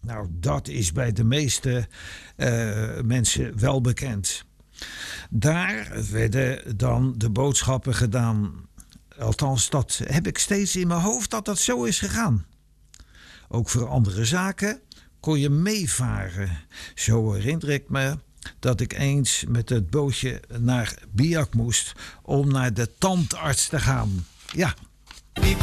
Nou, dat is bij de meeste mensen wel bekend. Daar werden dan de boodschappen gedaan. Althans, dat heb ik steeds in mijn hoofd dat dat zo is gegaan. Ook voor andere zaken kon je meevaren. Zo herinner ik me dat ik eens met het bootje naar Biak moest om naar de tandarts te gaan. Ja.